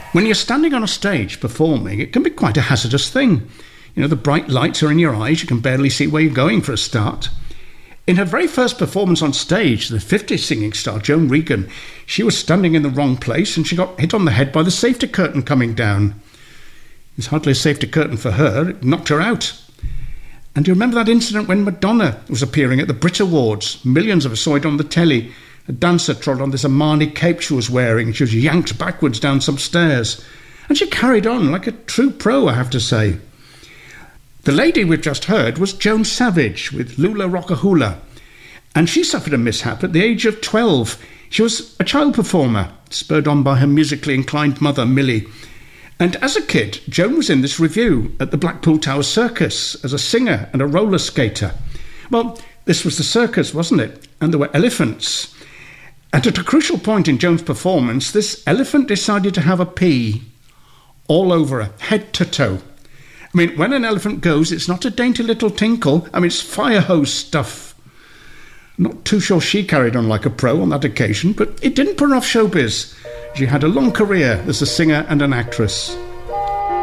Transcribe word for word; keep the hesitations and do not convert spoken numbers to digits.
When you're standing on a stage performing, it can be quite a hazardous thing. You know, the bright lights are in your eyes, you can barely see where you're going for a start. In her very first performance on stage, the fifties singing star Joan Regan, she was standing in the wrong place and she got hit on the head by the safety curtain coming down. It's hardly a safety curtain for her, it knocked her out. And do you remember that incident when Madonna was appearing at the Brit Awards? Millions of us saw it on the telly. A dancer trod on this Armani cape she was wearing. She was yanked backwards down some stairs. And she carried on like a true pro, I have to say. The lady we've just heard was Joan Savage with Lula Rockahula. And she suffered a mishap at the age of twelve. She was a child performer, spurred on by her musically inclined mother, Millie. And as a kid, Joan was in this revue at the Blackpool Tower Circus as a singer and a roller skater. Well, this was the circus, wasn't it? And there were elephants. And at a crucial point in Joan's performance, this elephant decided to have a pee all over her, head to toe. I mean, when an elephant goes, it's not a dainty little tinkle. I mean, it's fire hose stuff. I'm not too sure she carried on like a pro on that occasion, but it didn't put her off showbiz. She had a long career as a singer and an actress.